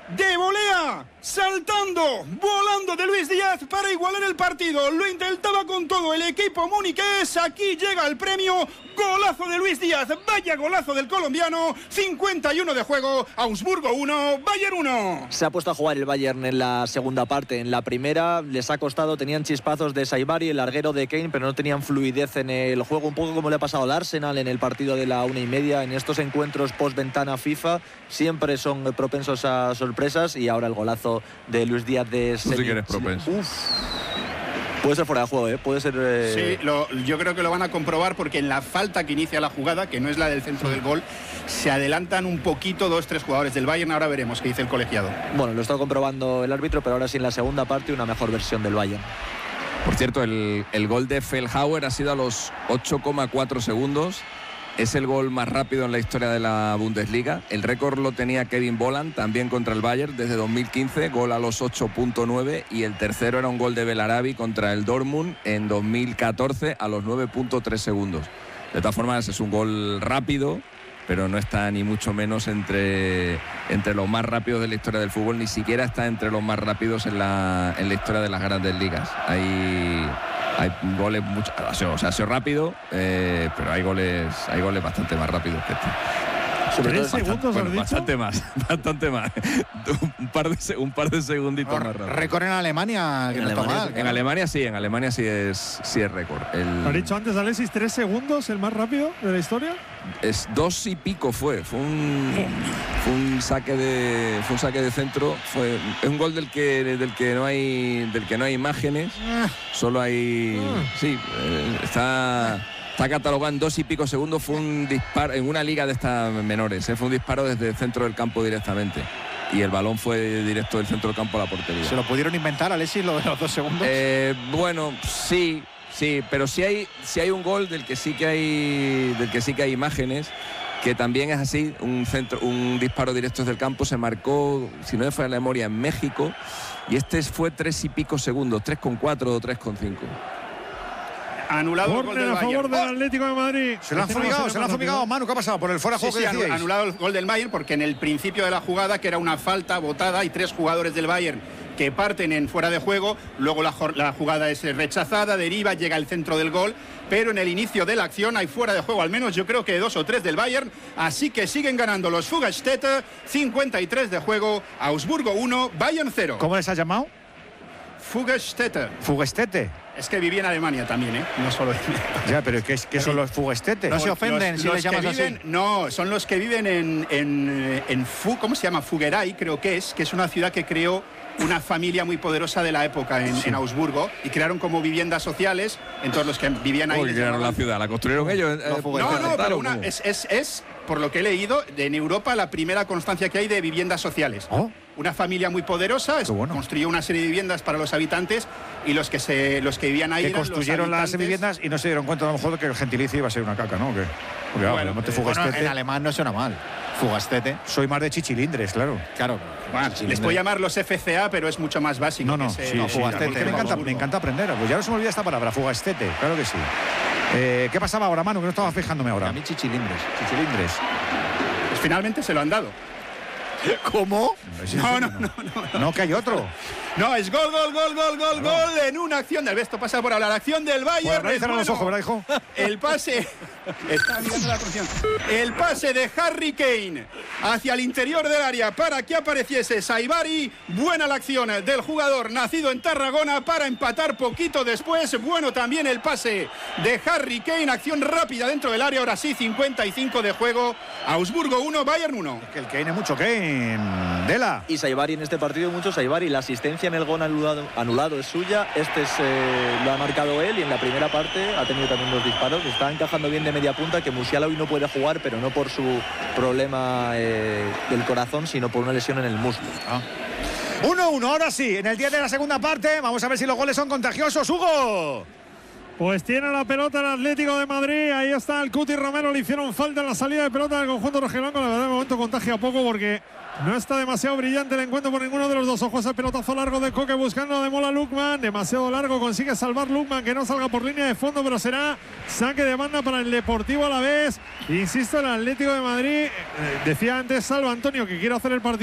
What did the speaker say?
de volea, saltando, volando de Luis Díaz para igualar el partido. Lo intentaba con todo el equipo muniqués. Aquí llega el premio. Golazo de Luis Díaz, vaya golazo del colombiano. 51 de juego, Augsburgo 1, Bayern 1. Se ha puesto a jugar el Bayern en la segunda parte. En la primera les ha costado, tenían chispazos de Saibari, el larguero de Kane, pero no tenían fluidez en el juego, un poco como le ha pasado al Arsenal en el partido de la 1:30. En estos encuentros post-ventana FIFA siempre son propensos a sorpresas, y ahora el golazo de Luis Díaz de Tú sí que eres propenso. Puede ser fuera de juego, ¿eh? Puede ser... Sí, yo creo que lo van a comprobar, porque en la falta que inicia la jugada, que no es la del centro del gol, se adelantan un poquito 2-3 jugadores del Bayern. Ahora veremos qué dice el colegiado. Bueno, lo está comprobando el árbitro, pero ahora sí en la segunda parte una mejor versión del Bayern. Por cierto, el gol de Feldhauer ha sido a los 8,4 segundos. Es el gol más rápido en la historia de la Bundesliga. El récord lo tenía Kevin Volland, también contra el Bayern, desde 2015, gol a los 8,9. Y el tercero era un gol de Belarabi contra el Dortmund en 2014 a los 9,3 segundos. De todas formas, es un gol rápido, pero no está ni mucho menos entre los más rápidos de la historia del fútbol. Ni siquiera está entre los más rápidos en la historia de las grandes ligas. Hay goles ha sido rápido, pero hay goles bastante más rápidos que este. Sobre todo bastante más. Un par de segunditos más rápido. Récord en Alemania, que no está mal. En Alemania sí es récord. ¿Lo has dicho antes, Alexis? ¿3 segundos el más rápido de la historia? Es 2 y pico fue un saque de centro. Es un gol del que no hay imágenes. Solo hay está catalogado en 2 y pico segundos. Fue un disparo en una liga de estas menores, fue un disparo desde el centro del campo directamente, y el balón fue directo del centro del campo a la portería. ¿Se lo pudieron inventar, Alexis, lo de los 2 segundos? Bueno, sí, pero sí hay un gol del que sí que hay imágenes, que también es así, un disparo directo desde el campo. Se marcó, si no me falla la memoria, en México, y este fue 3 y pico segundos, 3,4 o 3,5. Anulado el gol del a favor Bayern. del Atlético de Madrid. Se lo han fumigado, Manu. ¿Qué ha pasado? ¿Por el fuera de juego que decíais? Anulado el gol del Bayern, porque en el principio de la jugada, que era una falta botada, hay 3 jugadores del Bayern que parten en fuera de juego. Luego la jugada es rechazada, deriva, llega al centro del gol, pero en el inicio de la acción hay fuera de juego, al menos yo creo que 2 o 3 del Bayern. Así que siguen ganando los Fuggerstätte. 53 de juego, Augsburgo 1, Bayern 0. ¿Cómo les has llamado? Fuggerstätte. Es que viví en Alemania también, ¿eh? No solo en... Ya, pero ¿qué son los Fuggerstätte? ¿No se ofenden si les llamas así? No, son los que viven en ¿cómo se llama? Fuggeray, creo que es una ciudad que creó una familia muy poderosa de la época en Augsburgo, y crearon como viviendas sociales. Entonces los que vivían ahí... crearon la ciudad, la construyeron ellos. No, pero es, por lo que he leído, en Europa la primera constancia que hay de viviendas sociales. Una familia muy poderosa construyó una serie de viviendas para los habitantes, y los que vivían ahí que construyeron las viviendas y no se dieron cuenta a lo mejor que el gentilicio iba a ser una caca, ¿no? En alemán no suena mal. Fuggerstätte. Soy más de chichilindres, claro. Bueno, les puedo llamar los FCA, pero es mucho más básico. Fuggerstätte. Me encanta aprender. Pues ya no se me olvida esta palabra, Fuggerstätte. Claro que sí. ¿Qué pasaba ahora, Manu? Que no estaba fijándome ahora. A mí chichilindres. Pues finalmente se lo han dado. ¿Cómo? No, que hay otro. No, es gol en una acción del... Esto pasa por hablar. La acción del Bayern. Los ojos, ¿verdad, hijo? El pase... Está mirando la atención. El pase de Harry Kane hacia el interior del área para que apareciese Saibari. Buena la acción del jugador nacido en Tarragona para empatar poquito después. Bueno también el pase de Harry Kane. Acción rápida dentro del área. Ahora sí, 55 de juego. Augsburgo 1, Bayern 1. Es que el Kane es mucho Kane. Dela. Y Saibari en este partido, mucho Saibari. La asistencia en el gol anulado es suya. Lo ha marcado él, y en la primera parte ha tenido también 2 disparos. Está encajando bien de media punta, que Musiala hoy no puede jugar, pero no por su problema del corazón, sino por una lesión en el muslo. 1-1, ahora sí, en el 10 de la segunda parte. Vamos a ver si los goles son contagiosos, Hugo. Pues tiene la pelota el Atlético de Madrid. Ahí está el Cuti Romero. Le hicieron falta en la salida de pelota del conjunto rojiblanco. La verdad, de momento contagia poco, porque no está demasiado brillante el encuentro por ninguno de los dos. Ojos al pelotazo largo de Koke buscando de Mola Lukman. Demasiado largo, consigue salvar Lukman, que no salga por línea de fondo, pero será saque de banda para el Deportivo Alavés. Insisto, el Atlético de Madrid, decía antes Salva Antonio que quiere hacer el partido